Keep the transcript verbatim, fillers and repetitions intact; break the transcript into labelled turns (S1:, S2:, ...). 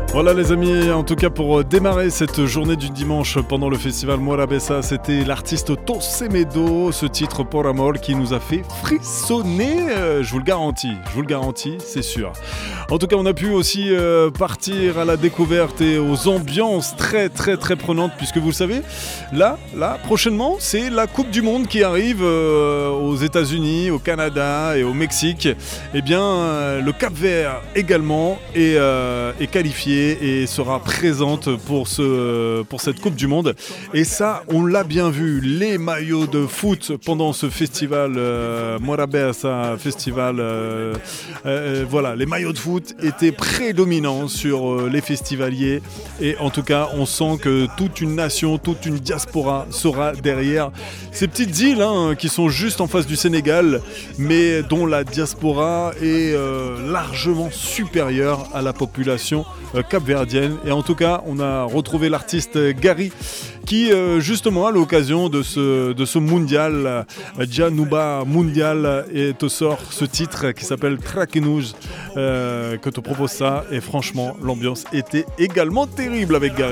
S1: Voilà les amis, en tout cas pour démarrer cette journée du dimanche pendant le festival Morabeza, c'était l'artiste Tosemedo, ce titre Por Amor qui nous a fait frissonner, euh, je vous le garantis, je vous le garantis, c'est sûr. En tout cas on a pu aussi euh, partir à la découverte et aux ambiances très très très prenantes puisque vous le savez, là, là prochainement c'est la Coupe du Monde qui arrive euh, aux États-Unis, au Canada et au Mexique. Eh bien euh, le Cap-Vert également est, euh, est qualifié et sera présente pour, ce, pour cette Coupe du Monde. Et ça, on l'a bien vu, les maillots de foot pendant ce festival euh, Morabeza Festival, euh, euh, voilà, les maillots de foot étaient prédominants sur euh, les festivaliers et en tout cas, on sent que toute une nation, toute une diaspora sera derrière ces petites îles hein, qui sont juste en face du Sénégal, mais dont la diaspora est euh, largement supérieure à la population euh, capverdienne. Et en tout cas, on a retrouvé l'artiste Gary qui, euh, justement, à l'occasion de ce, de ce mondial, euh, Januba Mondial, et te sort ce titre qui s'appelle Traquenouge, euh, que te propose ça. Et franchement, l'ambiance était également terrible avec Gary.